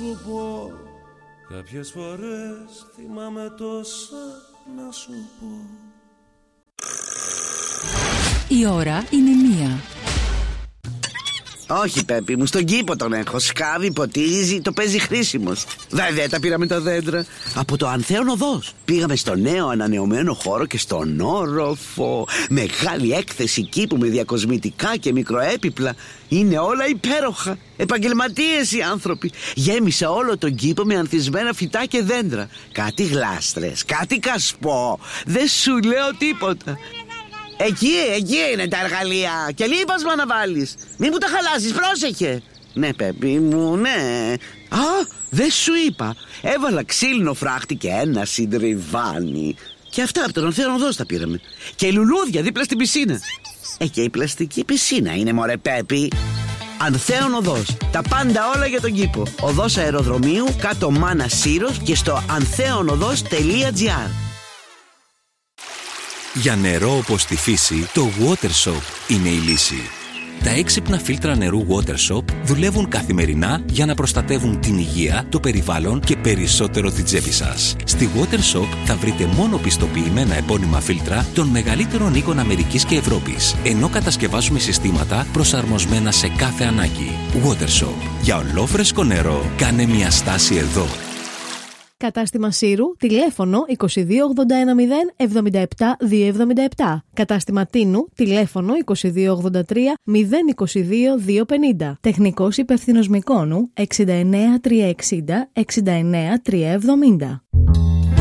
σου πω. Κάποιες φορές θυμάμαι τόσα να σου πω. Η ώρα είναι 1. Όχι, Πέπη μου, στον κήπο τον έχω. Σκάβει, ποτίζει, το παίζει χρήσιμος. Βέβαια, τα πήραμε τα δέντρα από το Ανθέον Οδός. Πήγαμε στο νέο ανανεωμένο χώρο και στον όροφο. Μεγάλη έκθεση κήπου με διακοσμητικά και μικροέπιπλα. Είναι όλα υπέροχα. Επαγγελματίες οι άνθρωποι. Γέμισε όλο τον κήπο με ανθισμένα φυτά και δέντρα. Κάτι γλάστρες, κάτι κασπό. Δεν σου λέω τίποτα. Εκεί είναι τα εργαλεία. Και λίπασμα να βάλεις. Μην μου τα χαλάσεις, πρόσεχε. Ναι, Πέπη μου, ναι. Α, δεν σου είπα. Έβαλα ξύλινο φράχτη και ένα συντριβάνι. Και αυτά από τον Ανθέον Οδός τα πήραμε. Και λουλούδια δίπλα στην πισίνα. Και η πλαστική πισίνα είναι, μωρέ Πέπη. Ανθέον Οδός. Τα πάντα όλα για τον κήπο. Οδός αεροδρομίου, κάτω Μάνα Σύρος και στο antheonodос.gr. Για νερό όπως τη φύση, το WaterSoap είναι η λύση. Τα έξυπνα φίλτρα νερού WaterSoap δουλεύουν καθημερινά για να προστατεύουν την υγεία, το περιβάλλον και περισσότερο την τσέπη σας. Στη WaterSoap θα βρείτε μόνο πιστοποιημένα επώνυμα φίλτρα των μεγαλύτερων οίκων Αμερικής και Ευρώπης, ενώ κατασκευάζουμε συστήματα προσαρμοσμένα σε κάθε ανάγκη. WaterSoap. Για ολόφρεσκο νερό, κάνε μια στάση εδώ. Κατάστημα Σύρου, τηλέφωνο 2281 077 277. Κατάστημα Τίνου, τηλέφωνο 2283 022 250. Τεχνικός υπεύθυνος Μυκόνου 69360 69370.